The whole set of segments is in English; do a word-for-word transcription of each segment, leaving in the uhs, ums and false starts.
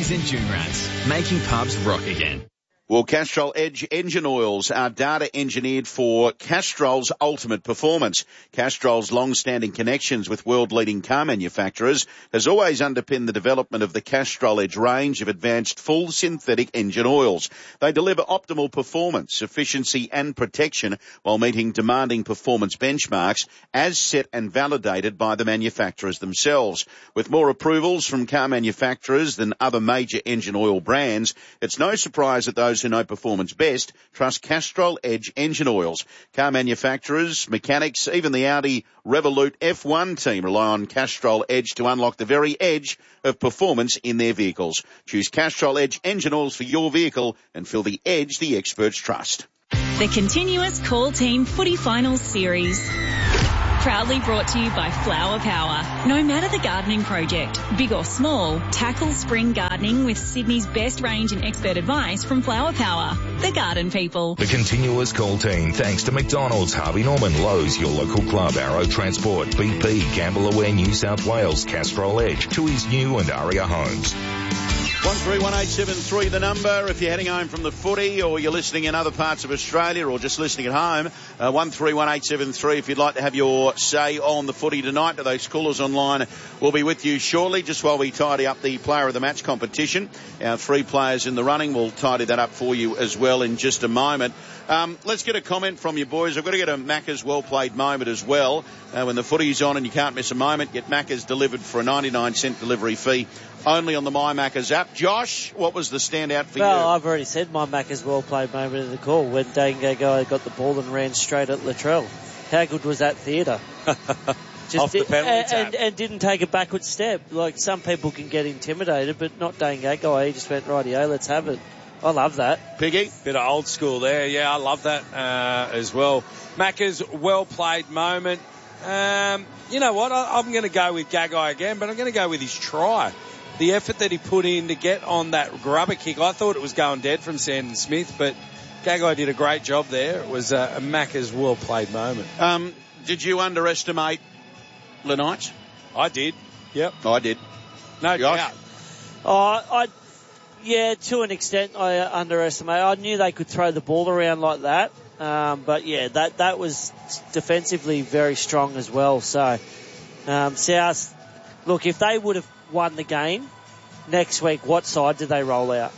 Woolies and Junrats, making pubs rock again. Well, Castrol Edge engine oils are data engineered for Castrol's ultimate performance. Castrol's long-standing connections with world-leading car manufacturers has always underpinned the development of the Castrol Edge range of advanced full synthetic engine oils. They deliver optimal performance, efficiency and protection while meeting demanding performance benchmarks as set and validated by the manufacturers themselves. With more approvals from car manufacturers than other major engine oil brands, it's no surprise that those who know performance best trust Castrol Edge engine oils. Car manufacturers, mechanics, even the Audi Revolut F one team rely on Castrol Edge to unlock the very edge of performance in their vehicles. Choose Castrol Edge engine oils for your vehicle and feel the edge the experts trust. The continuous Call Team Footy Finals Series. Proudly brought to you by Flower Power. No matter the gardening project, big or small, tackle spring gardening with Sydney's best range and expert advice from Flower Power. The garden people. The continuous call team, thanks to McDonald's, Harvey Norman, Lowe's, your local club, Arrow Transport, B P, Gamble Aware New South Wales, Castrol Edge, Tui's New and Aria Homes. one three one eight seven three the number if you're heading home from the footy or you're listening in other parts of Australia or just listening at home. Uh, one three one eight seven three if you'd like to have your say on the footy tonight. Those callers online will be with you shortly, just while we tidy up the player of the match competition. Our three players in the running, will tidy that up for you as well in just a moment. Um, let's get a comment from you boys. I've got to get a Macca's well-played moment as well. Uh, when the footy's on and you can't miss a moment, get Macca's delivered for a ninety-nine cent delivery fee only on the My Macca's app. Josh, what was the standout for well, you? Well, I've already said my Macca's well-played moment in the call when Dane Gagai got the ball and ran straight at Latrell. How good was that theatre? Just Off the did, penalty and, tap. and, and didn't take a backward step. Like, some people can get intimidated, but not Dane Gagai. He just went, rightio, let's have it. I love that. Piggy? Bit of old school there. Yeah, I love that uh, as well. Macca's well-played moment. Um, you know what? I, I'm going to go with Gagai again, but I'm going to go with his try. The effort that he put in to get on that grubber kick. I thought it was going dead from Sandon Smith, but Gagai did a great job there. It was a, a Macca's well-played moment. Um, did you underestimate the Knights? I did. Yep. I did. No Josh? doubt. Oh, I, yeah, to an extent, I uh, underestimated. I knew they could throw the ball around like that. Um, but yeah, that, that was defensively very strong as well. So, um, South, look, if they would have won the game next week, what side do they roll out?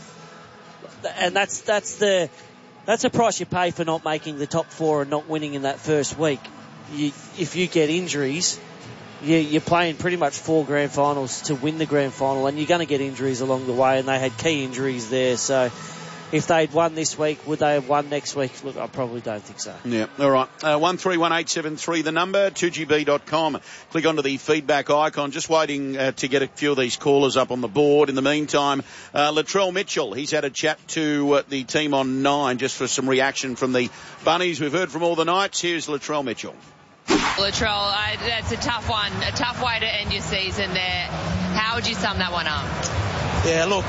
And that's, that's the, that's a price you pay for not making the top four and not winning in that first week. You, if you get injuries, you, you're playing pretty much four grand finals to win the grand final, and you're going to get injuries along the way, and they had key injuries there. So if they'd won this week, would they have won next week? Look, I probably don't think so. Yeah, all right. Uh, one three one eight seven three the number, two G B dot com. Click onto the feedback icon. Just waiting uh, to get a few of these callers up on the board. In the meantime, uh, Latrell Mitchell, he's had a chat to uh, the team on nine just for some reaction from the Bunnies. We've heard from all the Knights. Here's Latrell Mitchell. Latrell, uh, that's a tough one, a tough way to end your season there. How would you sum that one up? Yeah, look,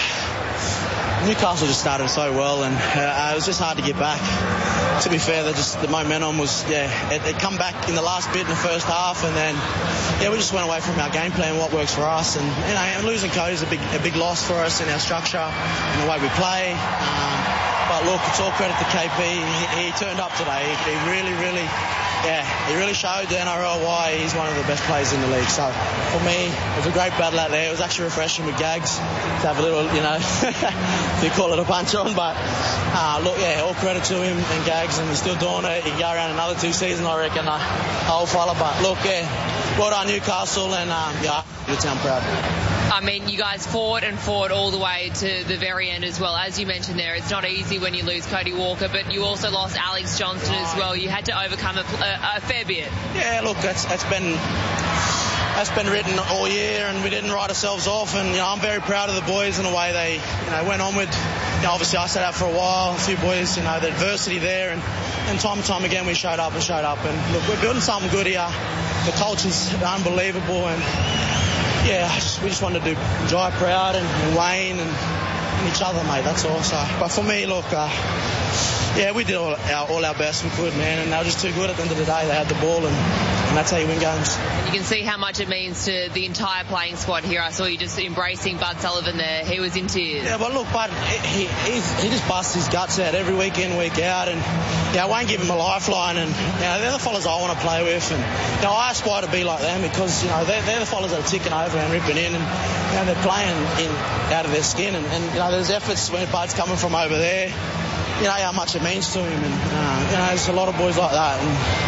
Newcastle just started so well, and uh, it was just hard to get back. To be fair, the, just, the momentum was, yeah, it, it come back in the last bit in the first half, and then, yeah, we just went away from our game plan, what works for us, and, you know, and losing Cody is a big, a big loss for us in our structure and the way we play. Um, but look, it's all credit to K P. He, he turned up today. He, he really, really, yeah, he really showed the N R L why he's one of the best players in the league. So for me, it was a great battle out there. It was actually refreshing with Gags to have a little, you know, they call it a punch on, but uh, look, yeah, all credit to him and Gags, and he's still doing it. He can go around another two seasons, I reckon, uh, whole fella. But look, yeah, well done Newcastle, and um, yeah, good town proud. I mean, you guys fought and fought all the way to the very end as well. As you mentioned there, it's not easy when you lose Cody Walker, but you also lost Alex Johnston as well. You had to overcome a, a, a fair bit. Yeah, look, that's that's been that's been written all year, and we didn't write ourselves off. And you know, I'm very proud of the boys and the way they, you know, went on with. You know, obviously I sat out for a while. A few boys, you know, the adversity there, and, and time and time again we showed up and showed up. And look, we're building something good here. The culture's unbelievable, and yeah, we just wanted to do Jai proud and, and Wayne and, and each other, mate. That's all. So, but for me, look, uh, yeah, we did all our, all our best we could, man, and they were just too good at the end of the day. They had the ball, and and that's how you win games. And you can see how much it means to the entire playing squad here. I saw you just embracing Bud Sullivan there. He was in tears. Yeah, but look, Bud, he, he, he just busts his guts out every week in, week out, and you know, I won't give him a lifeline, and you know, they're the fellas I want to play with, and you know, I aspire to be like them because you know they're, they're the fellas that are ticking over and ripping in, and you know, they're playing in out of their skin, and, and you know, there's efforts when Bud's coming from over there. You know how much it means to him, and uh, you know, there's a lot of boys like that,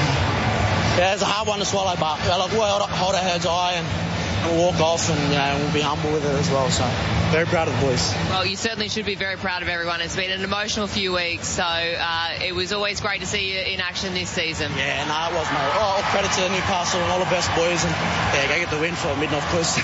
and yeah, it's a hard one to swallow, but you know, like, we'll hold, hold our heads high and we'll walk off, and you know, we'll be humble with it as well. So very proud of the boys. Well, you certainly should be very proud of everyone. It's been an emotional few weeks, so uh, it was always great to see you in action this season. Yeah, no, it was, mate. Oh, all credit to Newcastle and all the best boys, and yeah, go get the win for Mid-North Quiz.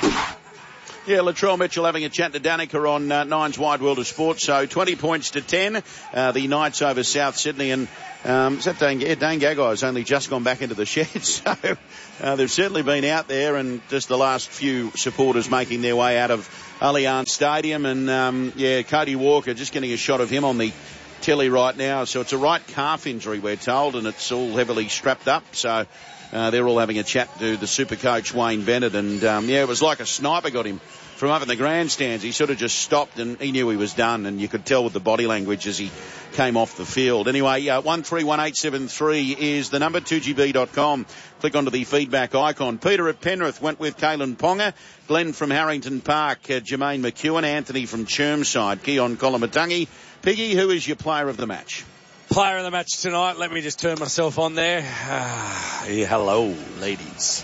Yeah, Latrell Mitchell having a chat to Danica on uh, Nine's Wide World of Sport. So twenty points to ten. Uh, the Knights over South Sydney. And um, is that Dane, yeah, Dane Gagai has only just gone back into the shed. So uh, they've certainly been out there, and just the last few supporters making their way out of Allianz Stadium. And, um, yeah, Cody Walker just getting a shot of him on the telly right now. So it's a right calf injury, we're told, and it's all heavily strapped up. So Uh, they're all having a chat to the super coach, Wayne Bennett, and, um, yeah, it was like a sniper got him from up in the grandstands. He sort of just stopped and he knew he was done, and you could tell with the body language as he came off the field. Anyway, uh, one three one eight seven three is the number, two G B dot com. Click onto the feedback icon. Peter at Penrith went with Kalen Ponga. Glenn from Harrington Park, uh, Jermaine McEwen, Anthony from Chermside, Keon Kolomatangi. Piggy, who is your player of the match? Player of the match tonight. Let me just turn myself on there. Ah, yeah, hello, ladies.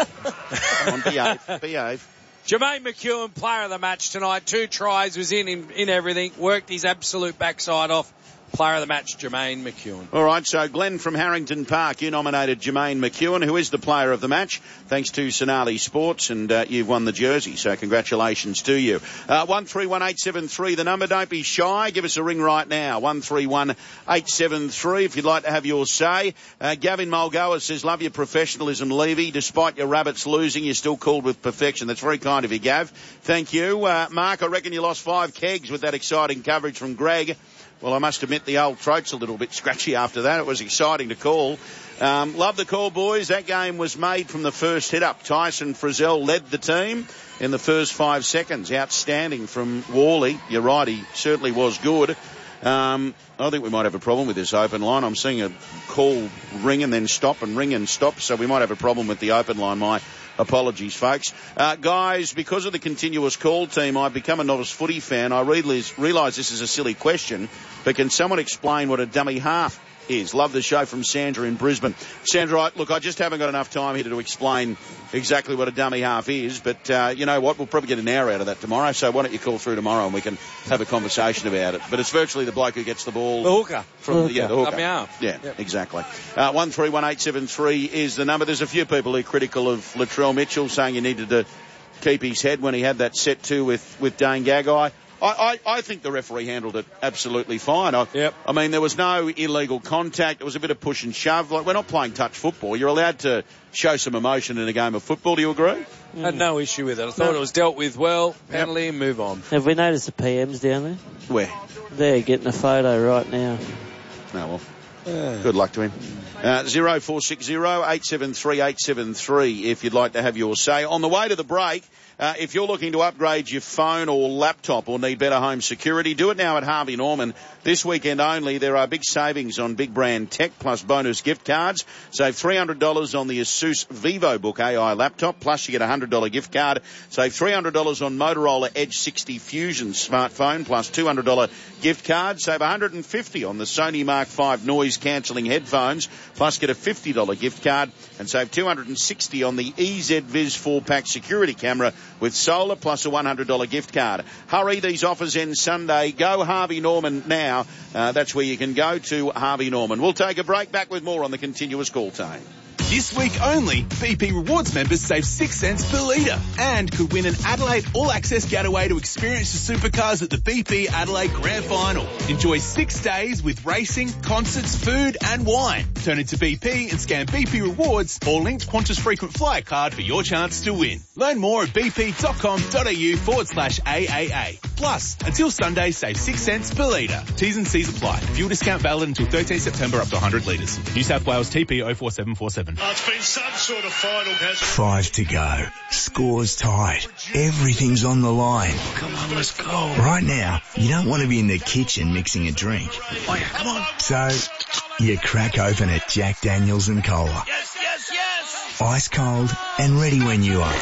Come on, behave, behave. Jermaine McEwen, player of the match tonight. Two tries, was in, in, in everything. Worked his absolute backside off. Player of the match, Jermaine McEwen. All right, so Glenn from Harrington Park, you nominated Jermaine McEwen, who is the player of the match, thanks to Sonali Sports, and uh, you've won the jersey, so congratulations to you. Uh, one three one eight seven three, the number. Don't be shy. Give us a ring right now. one three one eight seven three if you'd like to have your say. Uh, Gavin Mulgoa says, love your professionalism, Levy. Despite your Rabbits losing, you're still called with perfection. That's very kind of you, Gav. Thank you. Uh, Mark, I reckon you lost five kegs with that exciting coverage from Greg. Well, I must admit the old throat's a little bit scratchy after that. It was exciting to call. Um, love the call, boys. That game was made from the first hit up. Tyson Frizzell led the team in the first five seconds. Outstanding from Worley. You're right, he certainly was good. Um, I think we might have a problem with this open line. I'm seeing a call ring and then stop and ring and stop, so we might have a problem with the open line. My apologies, folks. Uh, guys, because of the continuous call team, I've become a novice footy fan. I realise, realise this is a silly question, but can someone explain what a dummy half is? Love the show from Sandra in Brisbane. Sandra, look, I just haven't got enough time here to explain exactly what a dummy half is, but uh, you know what? We'll probably get an hour out of that tomorrow, so why don't you call through tomorrow and we can have a conversation about it. But it's virtually the bloke who gets the ball. The hooker. From the the, yeah, the hooker. Dummy half. Yeah, yep. Exactly. Uh, one three one eight seven three is the number. There's a few people who are critical of Latrell Mitchell, saying he needed to keep his head when he had that set two with, with Dane Gagai. I, I, I think the referee handled it absolutely fine. I, yep. I mean, there was no illegal contact. It was a bit of push and shove. Like, we're not playing touch football. You're allowed to show some emotion in a game of football. Do you agree? Mm. Had no issue with it. I thought no. It was dealt with well. Penalty yep. and move on. Have we noticed the P Ms down there? Where? They're getting a photo right now. Oh, well. Yeah. Good luck to him. Uh, zero four six zero eight seven three eight seven three if you'd like to have your say. On the way to the break, uh, if you're looking to upgrade your phone or laptop or need better home security, do it now at Harvey Norman. This weekend only, there are big savings on big brand tech plus bonus gift cards. Save three hundred dollars on the Asus VivoBook A I laptop, plus you get a one hundred dollars gift card. Save three hundred dollars on Motorola Edge sixty Fusion smartphone, plus two hundred dollars gift card. Save one hundred fifty dollars on the Sony Mark five noise cancelling headphones, plus get a fifty dollars gift card. And save two hundred sixty dollars on the E Z Viz four pack security camera with solar, plus a one hundred dollars gift card. Hurry, these offers end Sunday. Go Harvey Norman now. Uh, that's where you can go, to Harvey Norman. We'll take a break. Back with more on the continuous call time. This week only, B P Rewards members save six cents per litre and could win an Adelaide All-Access getaway to experience the supercars at the B P Adelaide Grand Final. Enjoy six days with racing, concerts, food and wine. Turn into B P and scan B P Rewards or linked Qantas frequent flyer card for your chance to win. Learn more at bp.com.au forward slash AAA. Plus, until Sunday, save six cents per litre. T's and C's apply. Fuel discount valid until thirteenth September up to one hundred litres. New South Wales T P oh four seven four seven. Oh, it's been some sort of final, hasn't it? Five to go. Score's tied. Everything's on the line. Come on, let's go. Right now, you don't want to be in the kitchen mixing a drink. Oh, yeah, come on. So, you crack open a Jack Daniels and Cola. Yes, yes, yes. Ice cold and ready when you are.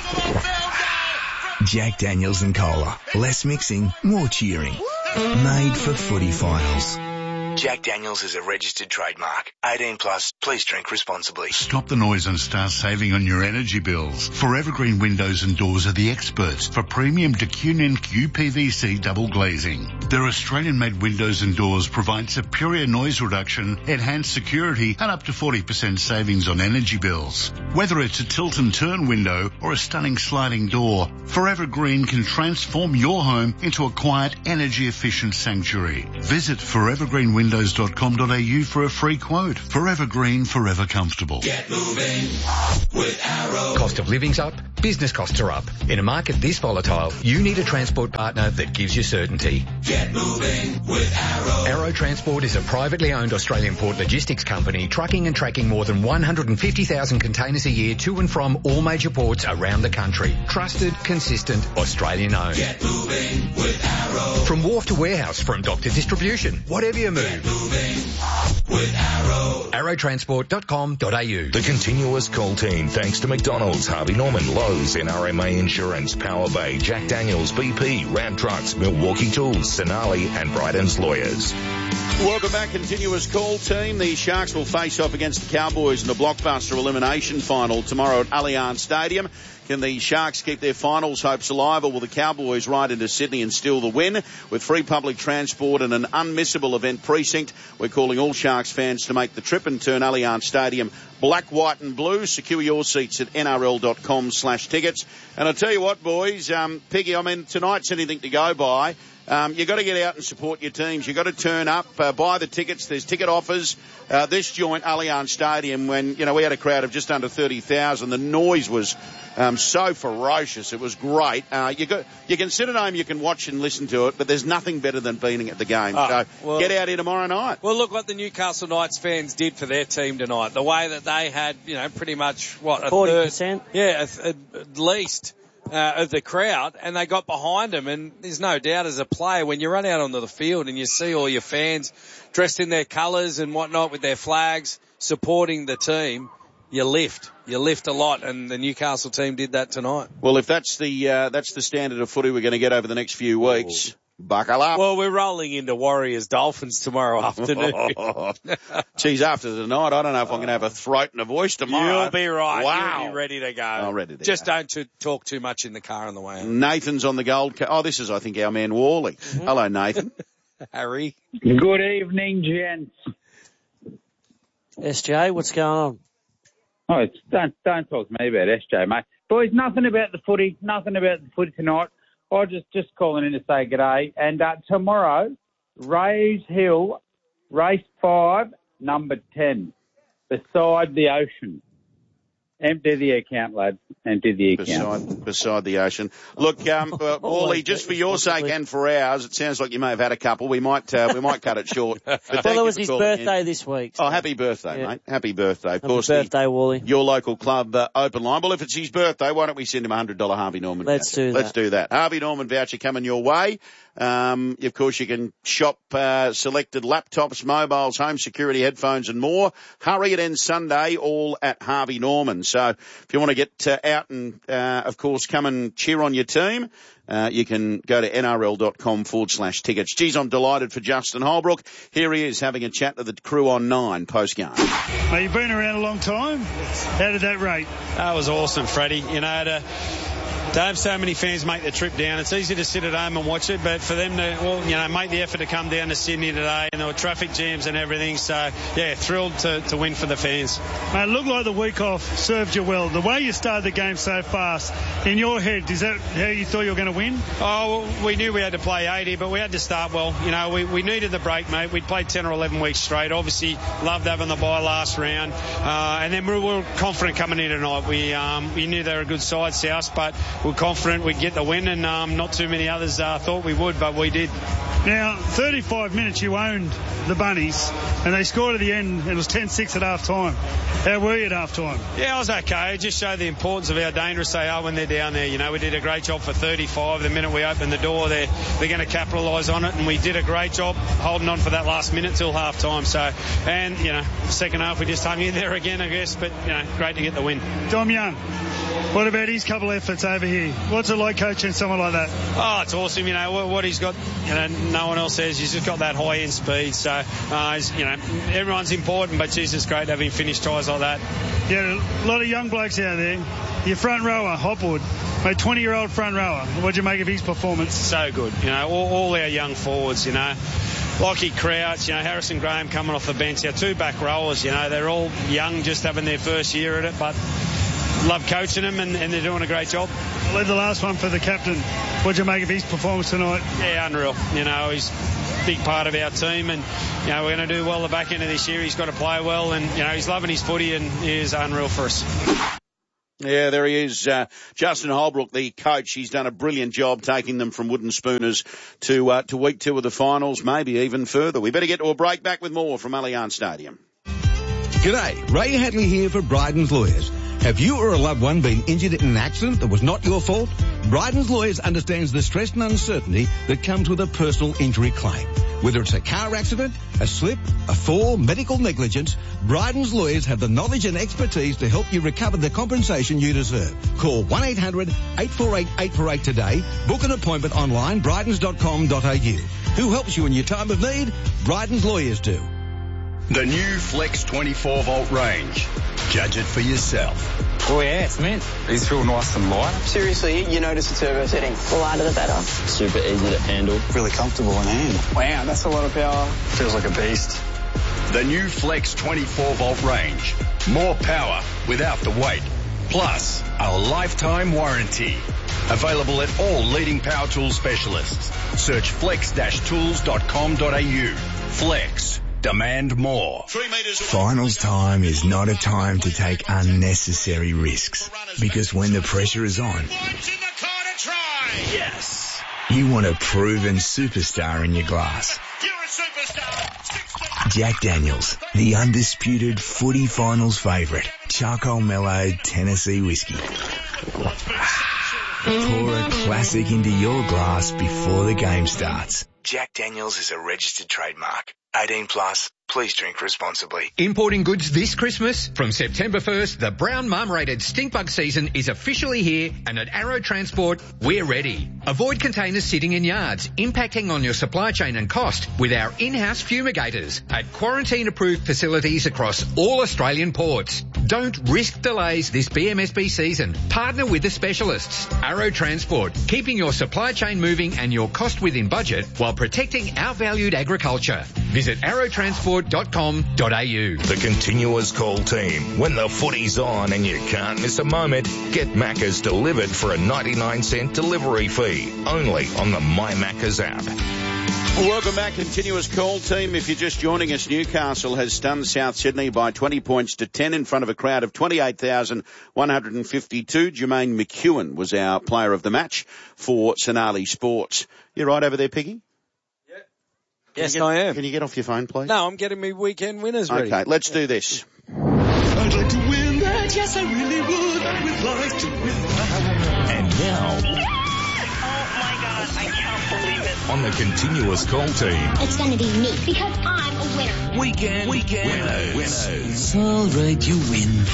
Jack Daniels and Cola. Less mixing, more cheering. Made for footy finals. Jack Daniels is a registered trademark. eighteen plus. Please drink responsibly. Stop the noise and start saving on your energy bills. Forever Green Windows and Doors are the experts for premium D Q N N Q P V C double glazing. Their Australian-made windows and doors provide superior noise reduction, enhanced security, and up to forty percent savings on energy bills. Whether it's a tilt and turn window or a stunning sliding door, Forever Green can transform your home into a quiet, energy-efficient sanctuary. Visit forever green windows dot com dot a u for a free quote. Forever Green, forever comfortable. Get moving with Arrow. Cost of living's up, business costs are up. In a market this volatile, you need a transport partner that gives you certainty. Get moving with Arrow. Arrow Transport is a privately owned Australian port logistics company trucking and tracking more than one hundred fifty thousand containers a year to and from all major ports around the country. Trusted, consistent, Australian owned. Get moving with Arrow. From wharf to warehouse, from dock to distribution, whatever you move. Get moving with Arrow. arrow transport dot com dot a u. The continuous call team, thanks to McDonald's, Harvey Norman, Lowe's, N R M A Insurance, Power Bay, Jack Daniels, B P, Ram Trucks, Milwaukee Tools, Sonali, and Bryden's Lawyers. Welcome back, continuous call team. The Sharks will face off against the Cowboys in the blockbuster elimination final tomorrow at Allianz Stadium. Can the Sharks keep their finals hopes alive, or will the Cowboys ride into Sydney and steal the win? With free public transport and an unmissable event precinct, we're calling all Sharks fans to make the trip and turn Allianz Stadium black, white and blue. Secure your seats at N R L dot com slash tickets. And I'll tell you what, boys, um, Piggy, I mean, tonight's anything to go by. Um, you've got to get out and support your teams. You've got to turn up, uh, buy the tickets. There's ticket offers. Uh, this joint Allianz Stadium, when, you know, we had a crowd of just under thirty thousand, the noise was um, so ferocious. It was great. Uh, you, got, you can sit at home, you can watch and listen to it, but there's nothing better than being at the game. Oh, so well, get out here tomorrow night. Well, look what the Newcastle Knights fans did for their team tonight. The way that they had, you know, pretty much, what, a forty percent? Third, yeah, at, at least. Uh, of the crowd, and they got behind them, and there's no doubt as a player, when you run out onto the field and you see all your fans dressed in their colours and whatnot with their flags supporting the team, you lift. You lift a lot, and the Newcastle team did that tonight. Well, if that's the uh, that's the standard of footy we're going to get over the next few weeks, Ooh. Buckle up. Well, we're rolling into Warriors Dolphins tomorrow afternoon. Geez, after tonight, I don't know if I'm going to have a throat and a voice tomorrow. You'll be right. Wow. You'll be ready to go. I'm ready to Just go. don't to talk too much in the car on the way home. Nathan's on the Gold Coast. Oh, this is, I think, our man Wally. Mm-hmm. Hello, Nathan. Harry. Good evening, gents. S J, what's going on? Oh, it's, don't, don't talk to me about S J, mate. Boys, nothing about the footy, nothing about the footy tonight. I just just calling in to say g'day. And uh, tomorrow, Rays Hill, race five, number ten, beside the ocean. Empty the account, lads. Empty the account. Beside, beside the ocean. Look, um, uh, Wally, just for your sake and for ours, it sounds like you may have had a couple. We might uh, we might cut it short. But well, it was his birthday in. this week. So. Oh, happy birthday, yeah. mate. Happy birthday. Of happy course, birthday, the, Wally. Your local club uh, open line. Well, if it's his birthday, why don't we send him a one hundred dollars Harvey Norman Let's voucher? do that. Let's do that. Harvey Norman voucher coming your way. Um, of course, you can shop uh, selected laptops, mobiles, home security, headphones and more. Hurry, it ends Sunday, all at Harvey Norman. So if you want to get uh, out and, uh, of course, come and cheer on your team, uh, you can go to nrl.com forward slash tickets. Geez, I'm delighted for Justin Holbrook. Here he is having a chat to the crew on nine post-game. Well, you've been around a long time. How did that rate? That was awesome, Freddie. You know, to... To have so many fans make the trip down, it's easy to sit at home and watch it, but for them to, well, you know, make the effort to come down to Sydney today, and there were traffic jams and everything, so, yeah, thrilled to, to win for the fans. Mate, it looked like the week off served you well. The way you started the game so fast, in your head, is that how you thought you were going to win? Oh, well, we knew we had to play eighty, but we had to start well. You know, we, we needed the break, mate. We'd played ten or eleven weeks straight. Obviously, loved having the bye last round, uh, and then we were confident coming in tonight. We, um, we knew they were a good side, South, but we're confident we'd get the win, and um, not too many others uh, thought we would, but we did. Now, thirty-five minutes you owned the Bunnies, and they scored at the end, and it was ten six at half-time. How were you at half-time? Yeah, I was okay. It just showed the importance of how dangerous they are when they're down there. You know, we did a great job for thirty-five. The minute we opened the door, they're, they're going to capitalise on it, and we did a great job holding on for that last minute till half-time. So, and, you know, second half we just hung in there again, I guess, but, you know, great to get the win. Dom Young, what about his couple of efforts over here? What's it like coaching someone like that? Oh, it's awesome. You know, what, what he's got, you know, no one else has. He's just got that high-end speed. So, uh, you know, everyone's important, but geez, it's great to have him finish tries like that. Yeah, a lot of young blokes out there. Your front rower, Hopwood, a twenty-year-old front rower. What'd you make of his performance? So good. You know, all, all our young forwards, you know. Lockie Crouch, you know, Harrison Graham coming off the bench. Our two back rowers, you know, they're all young, just having their first year at it, but love coaching them, and, and they're doing a great job. I'll leave the last one for the captain. What'd you make of his performance tonight? Yeah, unreal. You know, he's a big part of our team, and, you know, we're going to do well the back end of this year. He's got to play well, and, you know, he's loving his footy, and he is unreal for us. Yeah, there he is, uh, Justin Holbrook, the coach. He's done a brilliant job taking them from Wooden Spooners to uh, to week two of the finals, maybe even further. We better get to a break. Back with more from Allianz Stadium. G'day, Ray Hadley here for Bryden's Lawyers. Have you or a loved one been injured in an accident that was not your fault? Bryden's Lawyers understands the stress and uncertainty that comes with a personal injury claim. Whether it's a car accident, a slip, a fall, medical negligence, Bryden's Lawyers have the knowledge and expertise to help you recover the compensation you deserve. Call one eight hundred eight four eight eight four eight today. Book an appointment online, brydens dot com dot a u. Who helps you in your time of need? Bryden's Lawyers do. The new Flex twenty-four volt range. Judge it for yourself. Oh yeah, it's mint. These feel nice and light. Seriously, you notice the turbo setting. The lighter the better. Super easy to handle. Really comfortable in hand. Wow, that's a lot of power. Feels like a beast. The new Flex twenty-four volt range. More power without the weight. Plus, a lifetime warranty. Available at all leading power tool specialists. Search flex tools dot com dot a u. Flex. Demand more. Finals time is not a time to take unnecessary risks, because when the pressure is on, Yes. you want a proven superstar in your glass. You're a superstar. Jack Daniels, the undisputed footy finals favourite. Charcoal mellowed Tennessee whiskey. Pour a classic into your glass before the game starts. Jack Daniels is a registered trademark. eighteen plus. Please drink responsibly. Importing goods this Christmas? From September first, the brown marmorated stinkbug season is officially here, and at Arrow Transport, we're ready. Avoid containers sitting in yards, impacting on your supply chain and cost with our in-house fumigators at quarantine-approved facilities across all Australian ports. Don't risk delays this B M S B season. Partner with the specialists. Arrow Transport, keeping your supply chain moving and your cost within budget while protecting our valued agriculture. Visit arrow transport dot com dot a u. The continuous call team. When the footy's on and you can't miss a moment, get Macca's delivered for a ninety-nine cent delivery fee. Only on the My Macca's app. Welcome back, continuous call team. If you're just joining us, Newcastle has stunned South Sydney by twenty points to ten in front of a crowd of twenty-eight thousand one hundred fifty-two. Jermaine McEwen was our player of the match for Sonali Sports. You right over there, Piggy? Yes, get, I am. Can you get off your phone, please? No, I'm getting me weekend winners ready. Okay, let's do this. I'd like to win that, yes I really would. I would like to win that. And now, Oh my God, I can't believe it. on the continuous call team, It's going to be me because I'm a winner. Weekend, Weekend Winners. winners. It's all right, you win.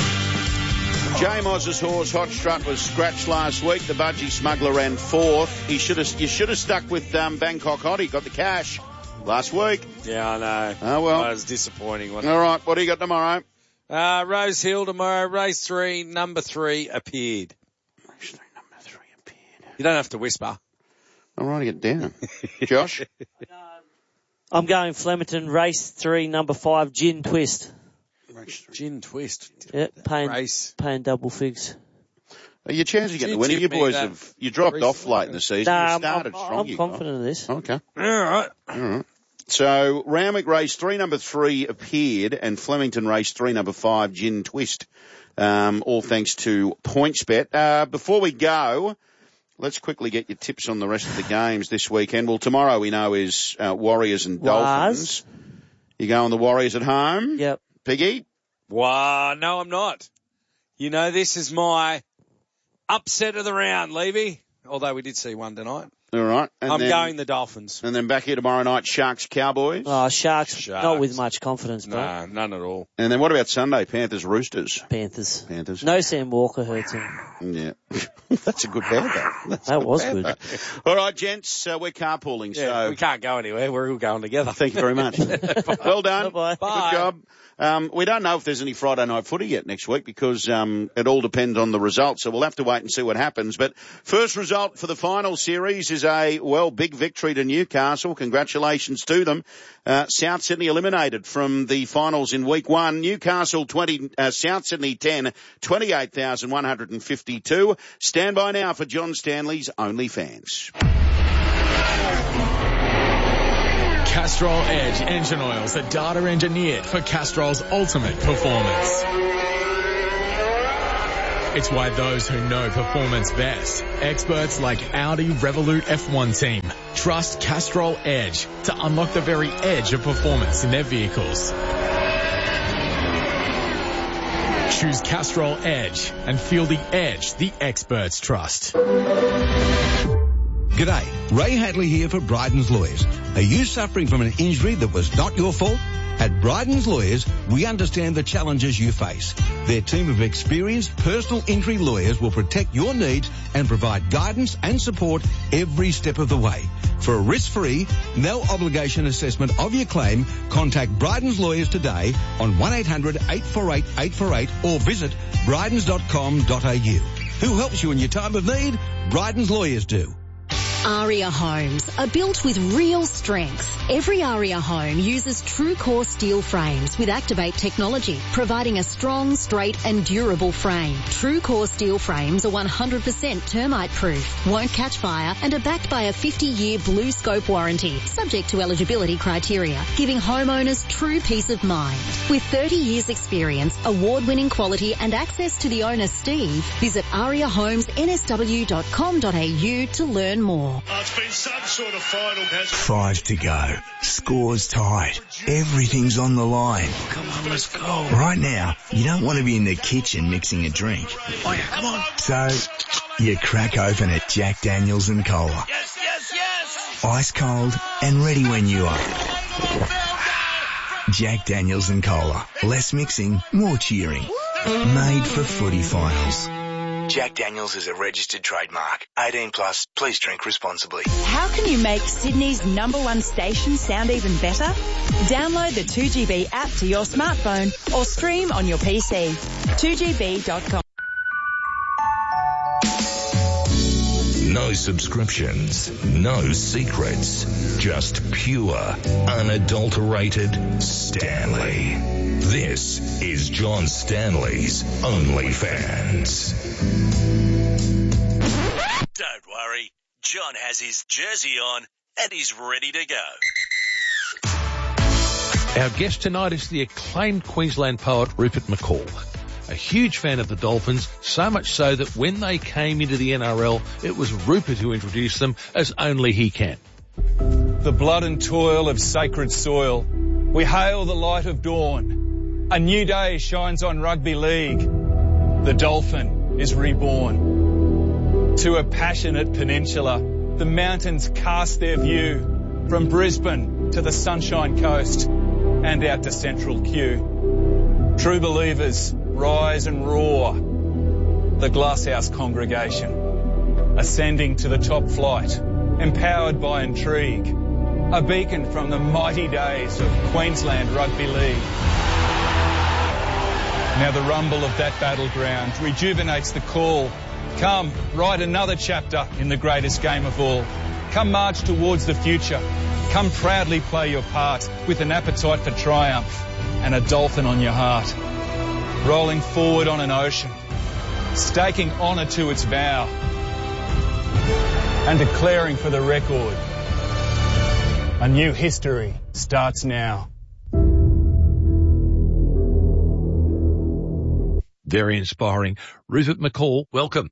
J Moz's horse Hot Strut was scratched last week. The Budgie Smuggler ran fourth. He should have. You should have stuck with um, Bangkok Hot. He got the cash last week. Yeah, I know. Oh well, that was disappointing. Wasn't All it? right, what do you got tomorrow? Uh, Rose Hill tomorrow. Race three, number three appeared. Race three, number three appeared. You don't have to whisper. I'm writing it down. Josh, I'm going Flemington, race three, number five, Gin Twist. Gin Twist. Yeah, paying, Race. paying double figs. are you chance of getting the You winner? tipped You me boys that have you dropped recently. off late in the season. Nah, you I'm, started I'm, strong. I'm you confident of this. guys. Okay. All right. All right. So Randwick race three, number three appeared, and Flemington race three, number five, Gin Twist. Um, all thanks to PointsBet. Uh, before we go, let's quickly get your tips on the rest of the games this weekend. Well, tomorrow we know is uh, Warriors and Dolphins. Waz. You go on the Warriors at home? Yep. Piggy? Wow, no, I'm not. You know, this is my upset of the round, Levy. Although we did see one tonight. All right. And I'm then, going the Dolphins. And then back here tomorrow night, Sharks, Cowboys. Oh, Sharks, Sharks. not with much confidence, bro. No, none at all. And then what about Sunday? Panthers, Roosters. Panthers. Panthers. No Sam Walker hurts him. Yeah. That's a good panther. That's That a was panther. good. All right, gents, uh, we're carpooling, Yeah, so we can't go anywhere. We're all going together. thank you very much. Well done. Bye-bye. Bye. Good job. Um, we don't know if there's any Friday night footy yet next week because um, it all depends on the results, so we'll have to wait and see what happens. But first result for the final series is a, well, big victory to Newcastle. Congratulations to them. Uh, South Sydney eliminated from the finals in week one. Newcastle twenty, uh, South Sydney ten, twenty-eight thousand one hundred fifty-two. Stand by now for John Stanley's OnlyFans. Castrol Edge engine oils are data engineered for Castrol's ultimate performance. It's why those who know performance best, experts like Audi Revolut F one team, trust Castrol Edge to unlock the very edge of performance in their vehicles. Choose Castrol Edge and feel the edge the experts trust. G'day, Ray Hadley here for Bryden's Lawyers. Are you suffering from an injury that was not your fault? At Bryden's Lawyers, we understand the challenges you face. Their team of experienced personal injury lawyers will protect your needs and provide guidance and support every step of the way. For a risk-free, no obligation assessment of your claim, contact Bryden's Lawyers today on one eight hundred eight four eight eight four eight or visit brydens dot com dot a u. Who helps you in your time of need? Bryden's Lawyers do. Aria Homes are built with real strengths. Every Aria home uses true core steel frames with Activate technology, providing a strong, straight and durable frame. True core steel frames are one hundred percent termite proof, won't catch fire and are backed by a fifty year Blue Scope warranty, subject to eligibility criteria, giving homeowners true peace of mind. With thirty years experience, award-winning quality and access to the owner Steve, visit aria homes n s w dot com dot a u to learn more. Oh, it's been some sort of final, hasn't it? Five to go. Score's tied. Everything's on the line. Come on, let's go. Right now, you don't want to be in the kitchen mixing a drink. Oh, yeah, come on. So, you crack open a Jack Daniels and Cola. Yes, yes, yes. Ice cold and ready when you are. Jack Daniels and Cola. Less mixing, more cheering. Made for footy finals. Jack Daniels is a registered trademark. eighteen plus, please drink responsibly. How can you make Sydney's number one station sound even better? Download the two G B app to your smartphone or stream on your P C. two G B dot com. No subscriptions, no secrets, just pure, unadulterated Stanley. This is John Stanley's OnlyFans. Don't worry, John has his jersey on and he's ready to go. Our guest tonight is the acclaimed Queensland poet Rupert McCall. A huge fan of the Dolphins, so much so that when they came into the N R L, it was Rupert who introduced them as only he can. The blood and toil of sacred soil. We hail the light of dawn. A new day shines on rugby league. The Dolphin is reborn. To a passionate peninsula, the mountains cast their view from Brisbane to the Sunshine Coast and out to Central Q. True believers rise and roar. The Glasshouse congregation, ascending to the top flight, empowered by intrigue. A beacon from the mighty days of Queensland Rugby League. Now the rumble of that battleground rejuvenates the call. Come, write another chapter in the greatest game of all. Come march towards the future. Come proudly play your part with an appetite for triumph and a dolphin on your heart. Rolling forward on an ocean, staking honour to its bow, and declaring for the record, a new history starts now. Very inspiring. Rupert McCall, welcome.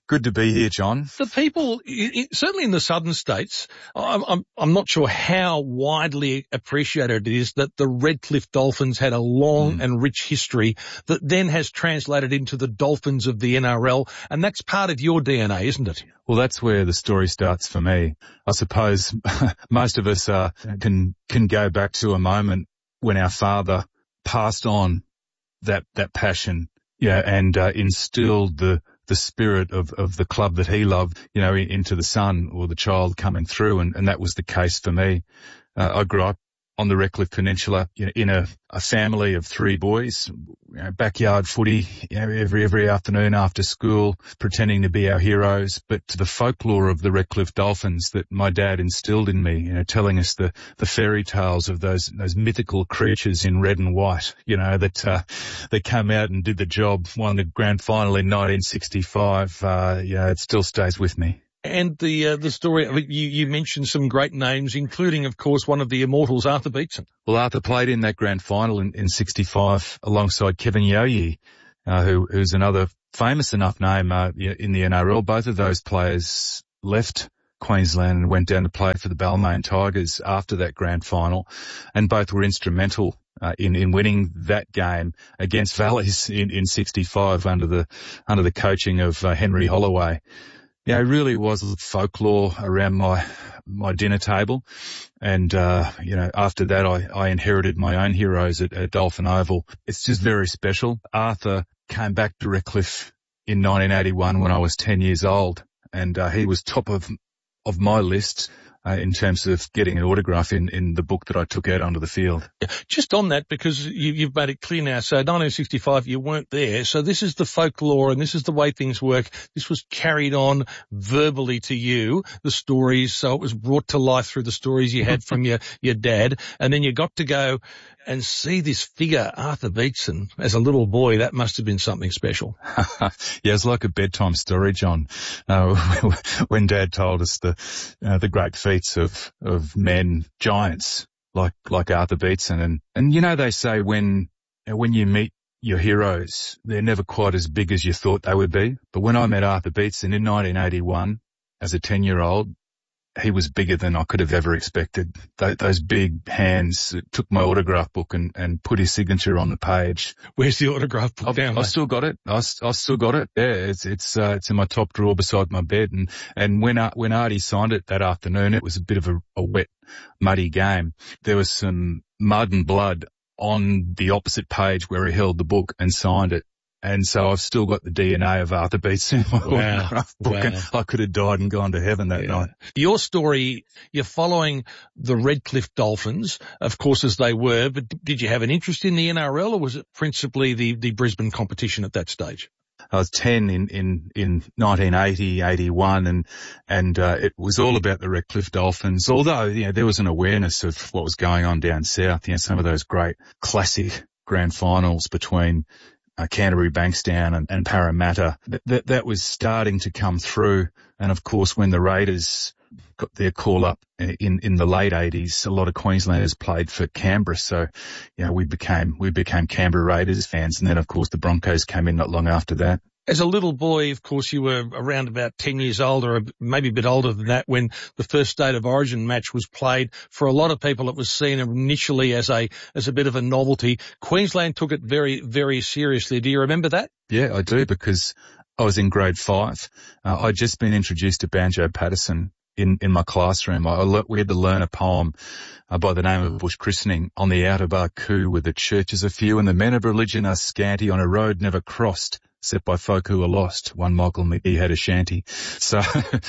Good to be here, John. The people, certainly in the southern states, I'm, I'm, I'm not sure how widely appreciated it is that the Redcliffe Dolphins had a long mm. and rich history that then has translated into the Dolphins of the N R L, and that's part of your D N A, isn't it? Well, that's where the story starts for me. I suppose most of us uh, can can go back to a moment when our father passed on that that passion, yeah, and uh, instilled the the spirit of, of the club that he loved, you know, into the son or the child coming through. And, and that was the case for me. Uh, I grew up on the Redcliffe Peninsula, you know, in a, a family of three boys, you know, backyard footy, you know, every, every afternoon after school, pretending to be our heroes. But to the folklore of the Redcliffe Dolphins that my dad instilled in me, you know, telling us the, the fairy tales of those, those mythical creatures in red and white, you know, that, uh, that came out and did the job, won the grand final in nineteen sixty-five. Uh, yeah, it still stays with me. And the uh, the story, you, you mentioned some great names, including, of course, one of the immortals, Arthur Beetson. Well, Arthur played in that grand final in, in sixty-five alongside Kevin Yoye, uh, who, who's another famous enough name uh, in the N R L. Both of those players left Queensland and went down to play for the Balmain Tigers after that grand final, and both were instrumental Uh, in, in winning that game against Valleys in, in sixty-five under the, under the coaching of uh, Henry Holloway. Yeah, it really was folklore around my, my dinner table. And, uh, you know, after that, I, I inherited my own heroes at, at Dolphin Oval. It's just very special. Arthur came back to Redcliffe in nineteen eighty-one when I was ten years old, and, uh, he was top of, of my list. Uh, in terms of getting an autograph in, in the book that I took out onto the field. Just on that, because you, you've made it clear now, so nineteen sixty-five, you weren't there, so this is the folklore and this is the way things work. This was carried on verbally to you, the stories, so it was brought to life through the stories you had from your, your dad, and then you got to go and see this figure, Arthur Beetson, as a little boy. That must have been something special. Yeah, it's like a bedtime story, John. Uh, when Dad told us the uh, the great feats of of men, giants like like Arthur Beetson, and and you know they say when when you meet your heroes, they're never quite as big as you thought they would be. But when I met Arthur Beetson in nineteen eighty-one as a ten year old, he was bigger than I could have ever expected. Th- those big hands took my autograph book and, and put his signature on the page. Where's the autograph book I've, down? I still got it. I, I still got it. Yeah, it's it's uh, it's in my top drawer beside my bed. And and when uh, when Artie signed it that afternoon, it was a bit of a, a wet, muddy game. There was some mud and blood on the opposite page where he held the book and signed it. And so I've still got the D N A of Arthur Beetson in my wow. autograph book. Wow. And I could have died and gone to heaven that yeah. night. Your story, you're following the Redcliffe Dolphins, of course, as they were, but did you have an interest in the N R L, or was it principally the, the Brisbane competition at that stage? I was ten in, in, in nineteen eighty, eighty-one, and, and, uh, it was all about the Redcliffe Dolphins. Although, you know, there was an awareness of what was going on down south, you know, some of those great classic grand finals between Uh, Canterbury, Bankstown and, and Parramatta, that, that, that was starting to come through. And of course, when the Raiders got their call up in, in the late eighties, a lot of Queenslanders played for Canberra. So, you know, we became, we became Canberra Raiders fans. And then of course the Broncos came in not long after that. As a little boy, of course, you were around about ten years old, or maybe a bit older than that, when the first State of Origin match was played. For a lot of people, it was seen initially as a as a bit of a novelty. Queensland took it very, very seriously. Do you remember that? Yeah, I do, because I was in grade five. Uh, I'd just been introduced to Banjo Patterson in, in my classroom. I, I, we had to learn a poem uh, by the name of Bush Christening. On the outer Barcoo, where the churches are few and the men of religion are scanty, on a road never crossed, set by folk who are lost. One Michael McGee had a shanty. So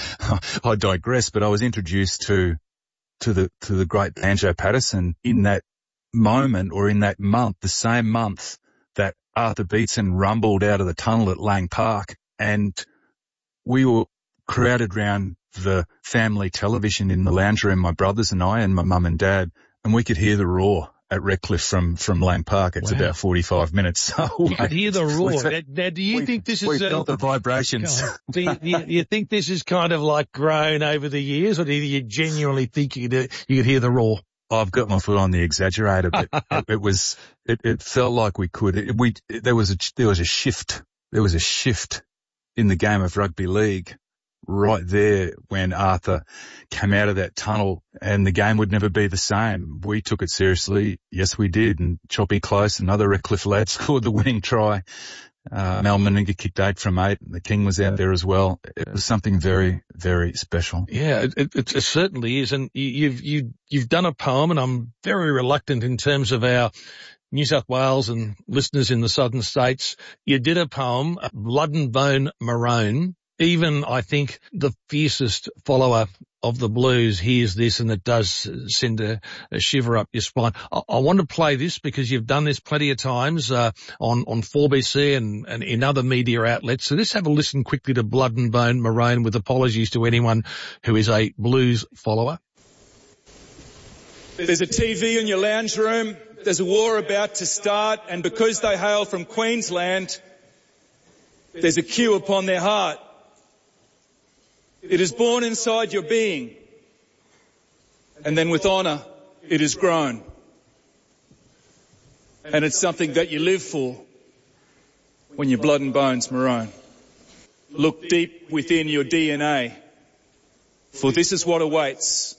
I digress, but I was introduced to, to the, to the great Banjo Patterson in that moment, or in that month, the same month that Arthur Beetson rumbled out of the tunnel at Lang Park, and we were crowded round the family television in the lounge room, my brothers and I and my mum and dad, and we could hear the roar at Redcliffe from, from Lang Park. It's wow. about forty-five minutes away. You could hear the roar. Now, now do you we, think this is... We uh, felt the vibrations. do, you, do, you, do you think this is kind of like grown over the years, or do you genuinely think you could, you could hear the roar? I've got my foot on the exaggerator, but it, it was, it, it felt like we could. It, we, it, there was a, there was a shift. There was a shift in the game of rugby league right there when Arthur came out of that tunnel, and the game would never be the same. We took it seriously. Yes, we did. And Choppy Close, another Redcliffe lad, scored the winning try. Uh, Mal Meninga kicked eight from eight. The King was out there as well. It was something very, very special. Yeah, it, it, it certainly is. And you, you've, you, you've done a poem, and I'm very reluctant in terms of our New South Wales and listeners in the southern states. You did a poem, Blood and Bone Maroon. Even, I think, the fiercest follower of the Blues hears this, and it does send a, a shiver up your spine. I, I want to play this because you've done this plenty of times uh, on, on four B C and, and in other media outlets. So let's have a listen quickly to Blood and Bone Maroon, with apologies to anyone who is a Blues follower. There's a T V in your lounge room. There's a war about to start, and because they hail from Queensland, there's a cue upon their heart. It is born inside your being, and then with honour it is grown. And it's something that you live for when your blood and bones maroon. Look deep within your D N A, for this is what awaits